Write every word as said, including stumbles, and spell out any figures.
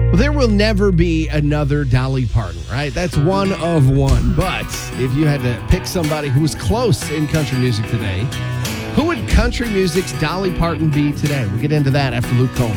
Well, there will never be another Dolly Parton, right? That's one of one. But if you had to pick somebody who was close in country music today, who would country music's Dolly Parton be today? We'll get into that after Luke Combs.